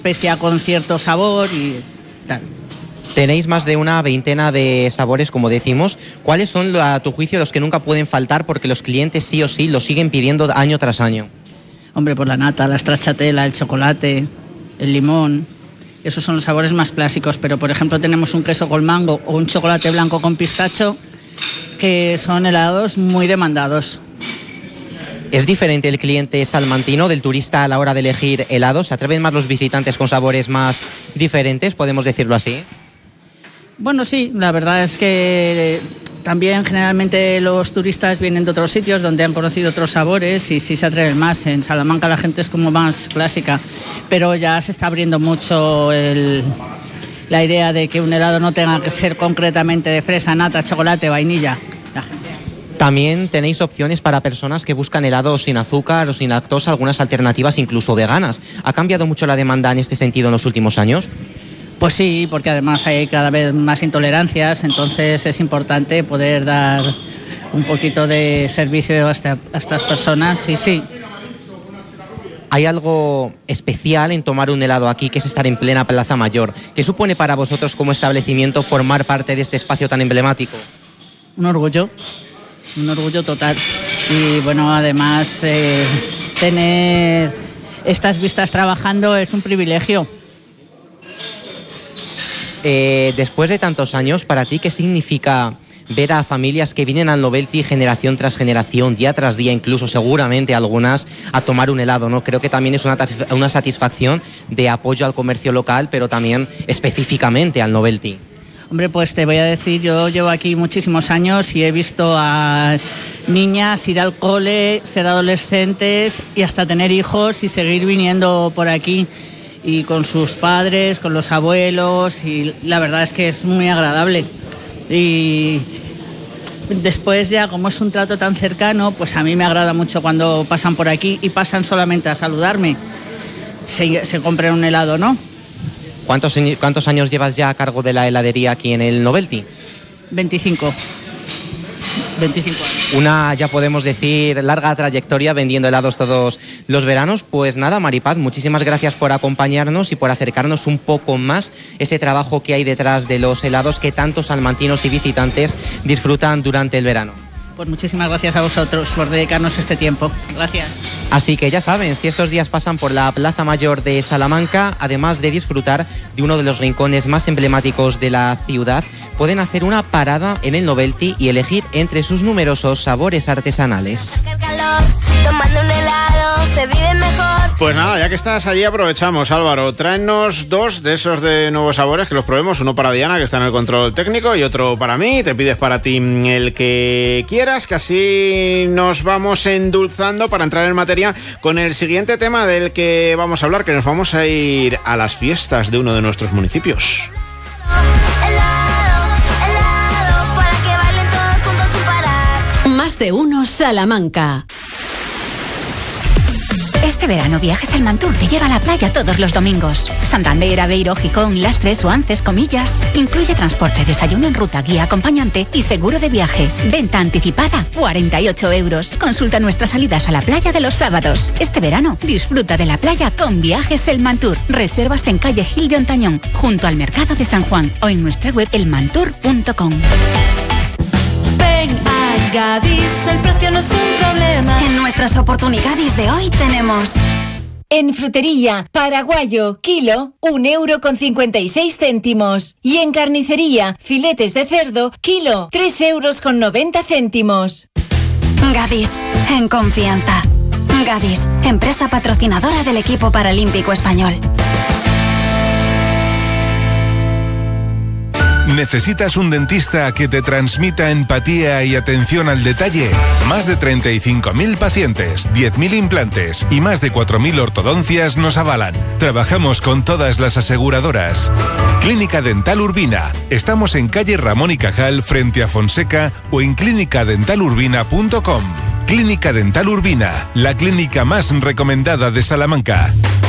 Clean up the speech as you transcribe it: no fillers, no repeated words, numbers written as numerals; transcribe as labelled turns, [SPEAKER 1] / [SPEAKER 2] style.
[SPEAKER 1] especia con cierto sabor y tal.
[SPEAKER 2] Tenéis más de una veintena de sabores, como decimos. ¿Cuáles son, a tu juicio, los que nunca pueden faltar porque los clientes sí o sí lo siguen pidiendo año tras año?
[SPEAKER 1] Hombre, por la nata, la stracciatella, el chocolate, el limón. Esos son los sabores más clásicos, pero por ejemplo tenemos un queso con mango o un chocolate blanco con pistacho, que son helados muy demandados.
[SPEAKER 2] ¿Es diferente el cliente salmantino del turista a la hora de elegir helados? ¿Se atreven más los visitantes con sabores más diferentes, podemos decirlo así?
[SPEAKER 1] Bueno, sí, la verdad es que también generalmente los turistas vienen de otros sitios donde han conocido otros sabores y sí se atreven más. En Salamanca la gente es como más clásica, pero ya se está abriendo mucho la idea de que un helado no tenga que ser concretamente de fresa, nata, chocolate, vainilla.
[SPEAKER 2] También tenéis opciones para personas que buscan helados sin azúcar o sin lactosa, algunas alternativas incluso veganas. ¿Ha cambiado mucho la demanda en este sentido en los últimos años?
[SPEAKER 1] Pues sí, porque además hay cada vez más intolerancias, entonces es importante poder dar un poquito de servicio a estas personas y sí.
[SPEAKER 2] ¿Hay algo especial en tomar un helado aquí, que es estar en plena Plaza Mayor? ¿Qué supone para vosotros como establecimiento formar parte de este espacio tan emblemático?
[SPEAKER 1] Un orgullo total. Y bueno, además tener estas vistas trabajando es un privilegio.
[SPEAKER 2] Después de tantos años, para ti, ¿qué significa ver a familias que vienen al Novelty generación tras generación, día tras día, incluso seguramente algunas, a tomar un helado, ¿no? Creo que también es una satisfacción de apoyo al comercio local, pero también específicamente al Novelty.
[SPEAKER 1] Hombre, pues te voy a decir, yo llevo aquí muchísimos años y he visto a niñas ir al cole, ser adolescentes y hasta tener hijos y seguir viniendo por aquí y con sus padres, con los abuelos, y la verdad es que es muy agradable. Y después ya, como es un trato tan cercano, pues a mí me agrada mucho cuando pasan por aquí y pasan solamente a saludarme. Se compran un helado, ¿no?
[SPEAKER 2] ¿Cuántos años llevas ya a cargo de la heladería aquí en el Novelty?
[SPEAKER 1] 25 años.
[SPEAKER 2] Una, ya podemos decir, larga trayectoria vendiendo helados todos los veranos. Pues nada, Maripaz, muchísimas gracias por acompañarnos y por acercarnos un poco más ese trabajo que hay detrás de los helados que tantos salmantinos y visitantes disfrutan durante el verano.
[SPEAKER 1] Pues muchísimas gracias a vosotros por dedicarnos este tiempo. Gracias.
[SPEAKER 2] Así que ya saben, si estos días pasan por la Plaza Mayor de Salamanca, además de disfrutar de uno de los rincones más emblemáticos de la ciudad, pueden hacer una parada en el Novelty y elegir entre sus numerosos sabores artesanales.
[SPEAKER 3] Pues nada, ya que estás allí aprovechamos, Álvaro. Tráenos dos de esos de nuevos sabores que los probemos. Uno para Diana, que está en el control técnico, y otro para mí. Te pides para ti el que quieras, que así nos vamos endulzando para entrar en materia con el siguiente tema del que vamos a hablar, que nos vamos a ir a las fiestas de uno de nuestros municipios.
[SPEAKER 4] Más de uno Salamanca.
[SPEAKER 5] Este verano Viajes Salmantur te lleva a la playa todos los domingos. Santander, Aveiro, Gijón, Lastres, Suances, Comillas. Incluye transporte, desayuno en ruta, guía acompañante y seguro de viaje. Venta anticipada, 48 €. Consulta nuestras salidas a la playa de los sábados. Este verano disfruta de la playa con Viajes Salmantur. Reservas en calle Gil de Ontañón, junto al Mercado de San Juan, o en nuestra web elmantur.com.
[SPEAKER 6] Ven a Gadis, el precio no es un problema.
[SPEAKER 5] En nuestras oportunidades de hoy tenemos...
[SPEAKER 6] En frutería, paraguayo, kilo, 1,56 €. Y en carnicería, filetes de cerdo, kilo, 3,90 €.
[SPEAKER 5] Gadis, en confianza. Gadis, empresa patrocinadora del equipo paralímpico español.
[SPEAKER 7] ¿Necesitas un dentista que te transmita empatía y atención al detalle? Más de 35.000 pacientes, 10.000 implantes y más de 4.000 ortodoncias nos avalan. Trabajamos con todas las aseguradoras. Clínica Dental Urbina. Estamos en calle Ramón y Cajal, frente a Fonseca, o en clínicadentalurbina.com. Clínica Dental Urbina, la clínica más recomendada de Salamanca.